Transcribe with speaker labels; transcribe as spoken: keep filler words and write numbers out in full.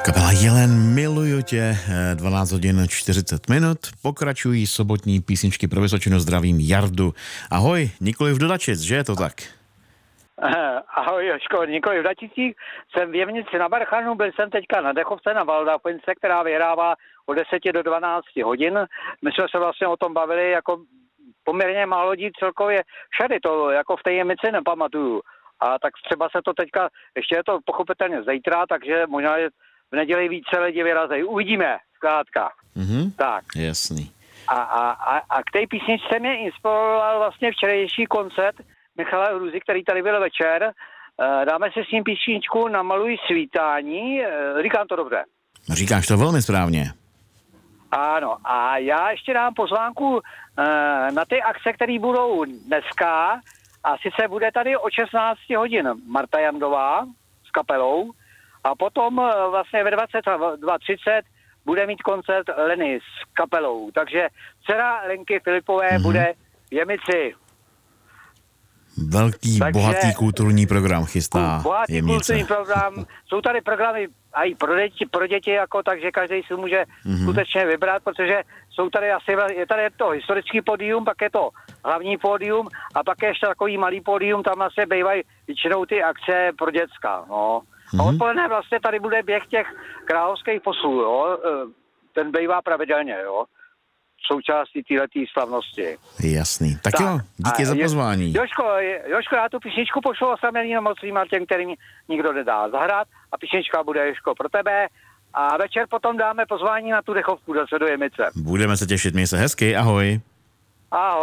Speaker 1: Kapela Jelen, miluju tě, dvanáct hodin čtyřicet minut, pokračují sobotní písničky pro Vysočinu, zdravím Jardu. Ahoj, nikoliv do Dačic, že je to tak?
Speaker 2: Ahoj Jožko, nikoliv v Dačicích, jsem v Jemnici na Barchanu, byl jsem teďka na Dechovce na Valdafince, která vyhrává od deseti do dvanácti hodin. My jsme se vlastně o tom bavili, jako poměrně málo lidí celkově všady to, jako v té Jemnici nepamatuju. A tak třeba se to teďka, ještě je to pochopitelně zítra, takže možná je v neděli více lidí vyrazejí. Uvidíme, zkrátka.
Speaker 1: Mhm,
Speaker 2: tak.
Speaker 1: Jasný.
Speaker 2: A, a, a, a k té písničce mě inspiroval vlastně včerejší koncert Michala Hruzy, který tady byl večer. Dáme si s ním písničku Namaluj svítání. Říkám to dobře.
Speaker 1: Říkáš to velmi správně.
Speaker 2: Ano, a já ještě dám pozvánku na ty akce, které budou dneska. A sice bude tady o šestnácti hodin Marta Jandová s kapelou a potom vlastně ve dvacet dva třicet bude mít koncert Leny s kapelou. Takže dcera Lenky Filipové mm-hmm. bude v Jemici.
Speaker 1: Velký,
Speaker 2: Takže,
Speaker 1: bohatý kulturní program chystá
Speaker 2: bohatý
Speaker 1: Jemnice.
Speaker 2: kulturní program. Jsou tady programy i pro děti, pro děti jako, takže každý si může mm-hmm. skutečně vybrat, protože jsou tady asi, je tady to historický pódium, pak je to hlavní pódium a pak je ještě takový malý pódium, tam asi bývají většinou ty akce pro děcka, no. Mm-hmm. A odpoledne vlastně tady bude běh těch královských poslů, jo. Ten bývá pravidelně, jo. Součástí téhletý slavnosti.
Speaker 1: Jasný. Tak, tak jo, díky za pozvání.
Speaker 2: Jožko, Jožko, já tu písničku pošlu osamělým mocným těm, kterým nikdo nedá zahrát a písnička bude, Jožko, pro tebe a večer potom dáme pozvání na tu Dechovku zase do Jemice.
Speaker 1: Budeme se těšit, měj se hezky, ahoj.
Speaker 2: Ahoj.